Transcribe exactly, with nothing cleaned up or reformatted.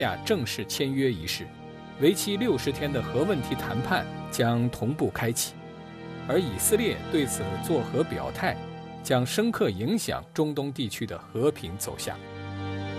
亚正式签约仪式，为期六十天的核问题谈判将同步开启，而以色列对此作核表态，将深刻影响中东地区的和平走向。